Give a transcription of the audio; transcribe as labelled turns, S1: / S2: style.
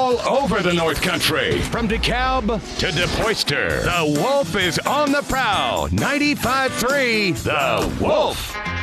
S1: all over the North Country. From DeKalb to DePoyster, the Wolf is on the prowl. 95.3 The Wolf.